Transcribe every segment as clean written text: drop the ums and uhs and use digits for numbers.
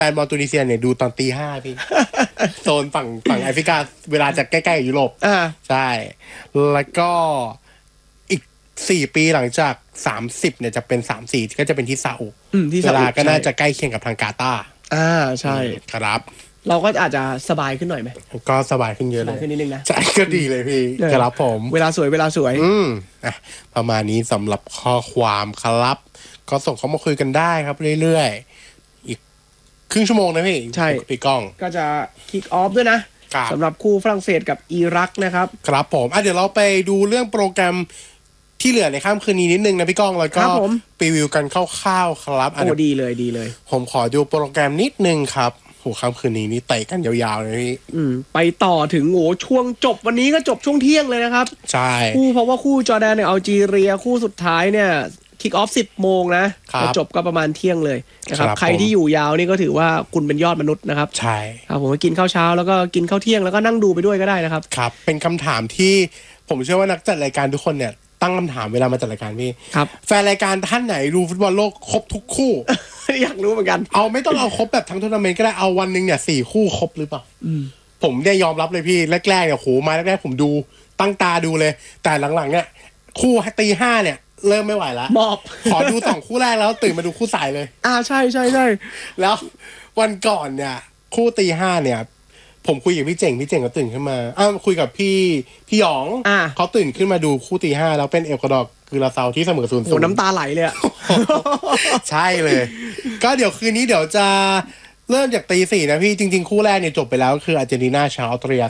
ฟนบอลตุนิเซียเนี่ยดูตอนตี 5พี่ โซนฝั่งแอฟริกาเวลาจะใกล้ๆยุโรปใช่แล้วก็อีก4ปีหลังจาก30เนี่ยจะเป็น34ก็จะเป็นที่ซาอุเวลาก็น่าจะใกล้เคียงกับทางกาตาร์ใช่ครับเราก็อาจจะสบายขึ้นหน่อยไหมก็สบายขึ้นเยอะเลยขึ้นนิดนึงนะใช่ก็ดีเลยพี่ครับผมเวลาสวยประมาณนี้สำหรับข้อความครับก็ส่งเข้ามาคุยกันได้ครับเรื่อยๆอีกครึ่งชั่วโมงนะพี่ใช่พี่ก้องก็จะคิกออฟด้วยนะสำหรับคู่ฝรั่งเศสกับอิรักนะครับครับผมเดี๋ยวเราไปดูเรื่องโปรแกรมที่เหลือในค่ำคืนนี้นิดนึงนะพี่ก้องแล้วก็รีวิวกันคร่าวๆครับดีเลยผมขอดูโปรแกรมนิดนึงครับค่ำคืนนี้นี่เตะกันยาวๆเลยพี่ไปต่อถึงช่วงจบวันนี้ก็จบช่วงเที่ยงเลยนะครับใช่เพราะว่าคู่จอร์แดนเนี่ยอัลจีเรียคู่สุดท้ายเนี่ยคิกออฟ 10 โมงนะจะจบก็ประมาณเที่ยงเลยนะครับใครที่อยู่ยาวนี่ก็ถือว่าคุณเป็นยอดมนุษย์นะครับใช่ครับผมกินข้าวเช้าแล้วก็กินข้าวเที่ยงแล้วก็นั่งดูไปด้วยก็ได้นะครับครับเป็นคำถามที่ผมเชื่อว่านักจัดรายการทุกคนเนี่ยตั้งคำถามเวลามาจัดรายการพี่ครับแฟนรายการท่านไหนดูฟุตบอลโลกครบทุกคู่อยากรู้เหมือนกันเอาไม่ต้องเอาครบแบบทั้งทัวร์นาเมนต์ก็ได้เอาวันนึงเนี่ย4คู่ครบหรือเปล่าผมเนี่ยยอมรับเลยพี่แรกๆเนี่ยโหมาแรกๆผมดูตั้งตาดูเลยแต่หลังๆเนี่ยคู่ตี 5เนี่ยเริ่มไม่ไหวแล้วขอดู2คู่แรกแล้วตื่นมาดูคู่สายเลยใช่แล้ววันก่อนเนี่ยคู่ตี 5เนี่ยผมคุยกับพี่เจ๋งก็ตื่นขึ้นมาคุยกับพี่หยองเขาตื่นขึ้นมาดูคู่ตี 5แล้วเป็นเอลกวาดอร์คือลาเซาที่เสมอ0-0 น้ำตาไหลเลยใช่เลยก็เดี๋ยวคืนนี้เดี๋ยวจะเริ่มจากตี 4นะพี่จริงๆคู่แรกเนี่ยจบไปแล้วคืออาร์เจนตินาชนะออสเตรีย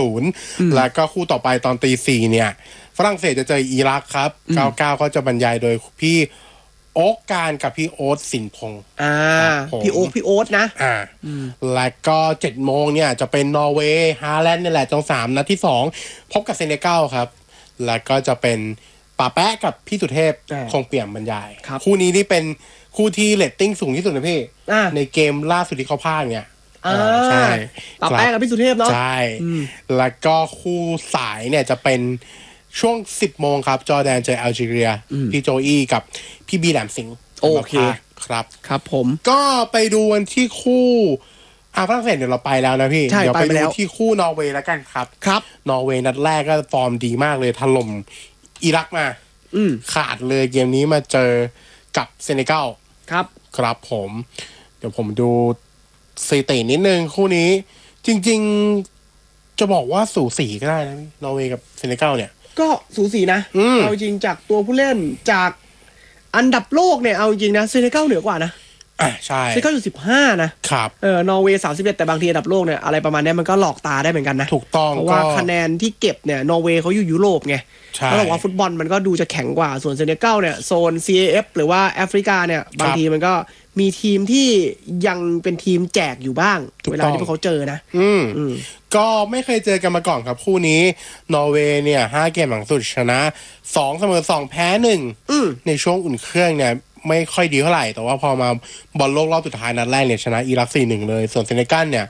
2-0 แล้วก็คู่ต่อไปตอนตี 4เนี่ยฝรั่งเศสจะเจออิรักครับ99ก็จะบรรยายโดยพี่โอ๊กการกับพี่โอ๊ตสินพงษ์พี่โอ๊ตนะแล้วก็ 7 โมงเนี่ยจะเป็นนอร์เวย์ฮาแลนด์นี่แหละจัง3นัดที่2พบกับเซเนกัลครับแล้วก็จะเป็นป่าแป๊ะกับพี่สุเทพคงเปี่ยมบรรยายคู่นี้นี่เป็นคู่ที่เรตติ้งสูงที่สุดนะพี่ในเกมล่าสุดที่เขาพากย์เนี่ยใช่ป่าแป๊ะกับพี่สุเทพเนาะใช่แล้วก็คู่สายเนี่ยจะเป็นช่วง 10 โมงครับจอร์แดนเจออัลจีเรียพี่โจอี้กับพี่บีแหลมสิงห์โอเคครับผมก็ไปดูวันที่คู่ฝรั่งเศสเดี๋ยวเราไปแล้วนะพี่เดี๋ยวไปดูที่คู่นอร์เวย์แล้วกันครับนอร์เวย์นัดแรกก็ฟอร์มดีมากเลยถล่มอิรักมาขาดเลยเกมนี้มาเจอกับเซเนกัลครับผมเดี๋ยวผมดูสถิตินิดนึงคู่นี้จริงๆจะบอกว่าสูสีก็ได้นะพี่นอร์เวย์กับเซเนกัลเนี่ยก็สูสีนะเอาจริงจากตัวผู้เล่นจากอันดับโลกเนี่ยเอาจริงนะเซเนกัลเหนือกว่านะใช่เซเนกัลอยู่15นะครับนอร์เวย์31แต่บางทีอันดับโลกเนี่ยอะไรประมาณนี้มันก็หลอกตาได้เหมือนกันนะถูกต้องเพราะว่าคะแนนที่เก็บเนี่ยนอร์เวย์เขาอยู่ยุโรปไงเขาบอกว่าฟุตบอลมันก็ดูจะแข็งกว่าส่วนเซเนกัลเนี่ยโซน CAF หรือว่าแอฟริกาเนี่ยบางทีมันก็มีทีมที่ยังเป็นทีมแจกอยู่บ้างเวลาที่พวกเขาเจอนะก็ไม่เคยเจอกันมาก่อนครับคู่นี้นอร์เวย์เนี่ย5เกมหลังสุดชนะ2เสมอ2แพ้1ในช่วงอุ่นเครื่องเนี่ยไม่ค่อยดีเท่าไหร่แต่ว่าพอมาบอลโลกรอบสุดท้ายนัดแรกเนี่ยชนะอิรัก 4-1 เลยส่วนเซเนกัลเนี่ย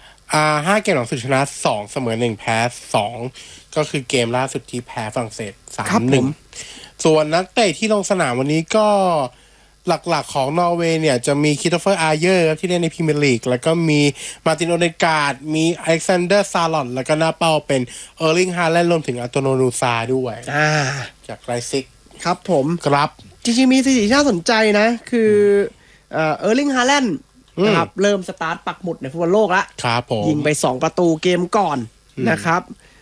5เกมหลังสุดชนะ2เสมอ1แพ้2ก็คือเกมล่าสุดที่แพ้ฝรั่งเศส 3-1 ส่วนนักเตะที่ลงสนามวันนี้ก็หลักๆของนอร์เวย์เนี่ยจะมีคริสโตเฟอร์อาเยอร์ที่เล่นในพรีเมียร์ลีกแล้วก็มีมาร์ตินโอเดการ์ดมีอเล็กซานเดอร์ซาลอนแล้วก็หน้าเป้าเป็นเออร์ลิงฮาแลนด์รวมถึงอันโตโนนูซาด้วยจากไรซิกครับผมครับจริงๆมีสิ่งที่น่าสนใจนะคือเออร์ลิงฮาแลนด์นะครับเริ่มสตาร์ทปักหมุดในฟุตบอลโลกแล้วครับผมยิงไป2ประตูเกมก่อนนะครับ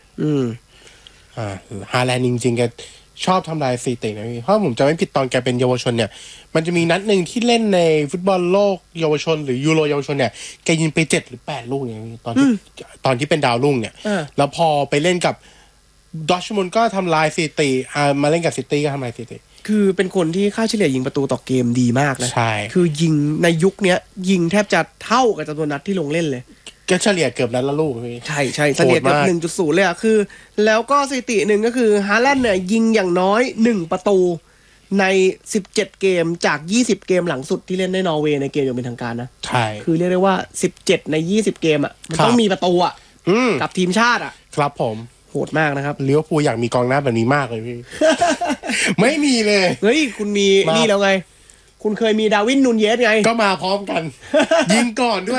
ฮาแลนด์จริงๆแกชอบทำลายสถิตินะพี่เพราะผมจะไม่ผิดตอนแกเป็นเยาวชนเนี่ยมันจะมีนัดหนึ่งที่เล่นในฟุตบอลโลกเยาวชนหรือยูโรเยาวชนเนี่ยแกยิงไป7หรือ8ลูกอย่างนี้ตอนที่เป็นดาวรุ่งเนี่ยแล้วพอไปเล่นกับดอร์ทมุนด์ก็ทำลายสถิติมาเล่นกับซิตี้ก็ทำลายสถิติคือเป็นคนที่ค่าเฉลี่ยยิงประตูต่อเกมดีมากนะใช่คือยิงในยุคนี้ยิงแทบจะเท่ากับจำนวนนัดที่ลงเล่นเลยก็เฉลี่ยเกือบนัดละลูกพี่ใช่เฉลี่ยเกือบ 1.0 เลยอ่ะคือแล้วก็สถิติหนึ่งก็คือฮาแลนด์เนี่ยยิงอย่างน้อย1ประตูใน17เกมจาก20เกมหลังสุดที่เล่นในนอร์เวย์ในเกมอย่างเป็นทางการนะใช่คือเรียกได้ว่า17ใน20เกมอ่ะมันต้องมีประตูอ่ะกับทีมชาติอ่ะครับผมโหดมากนะครับลิเวอร์พูลอยากมีกองหน้าแบบนี้มากเลยพี่ ไม่มีเลยเฮ้ยคุณมีนี่แล้วไงคุณเคยมีดาร์วินนูนเยสไงก็มาพร้อมกัน ยิงก่อนด้วย